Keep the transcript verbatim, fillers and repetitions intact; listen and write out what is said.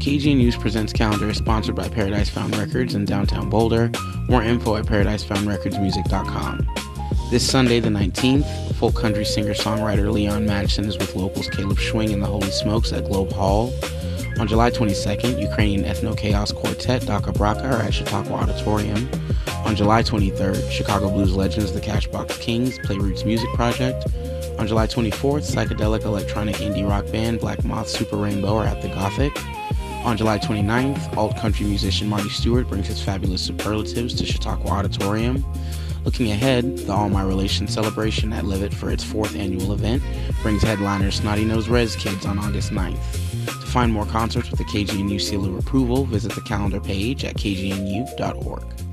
K G N U's Presents Calendar is sponsored by Paradise Found Records in downtown Boulder. More info at paradise found records music dot com. This Sunday the nineteenth, folk country singer-songwriter Leon Madison is with locals Caleb Schwing and the Holy Smokes at Globe Hall. On July twenty-second, Ukrainian ethno-chaos quartet Daka Braka are at Chautauqua Auditorium. On July twenty-third, Chicago blues legends the Cashbox Kings play Roots Music Project. On July twenty-fourth, psychedelic electronic indie rock band Black Moth Super Rainbow are at the Gothic. On July twenty-ninth, alt country musician Marty Stewart brings his fabulous superlatives to Chautauqua Auditorium. Looking ahead, the All My Relations celebration at Levitt for its fourth annual event brings headliners Snotty Nose Rez Kids on August ninth. To find more concerts with the K G N U seal of approval, visit the calendar page at k g n u dot org.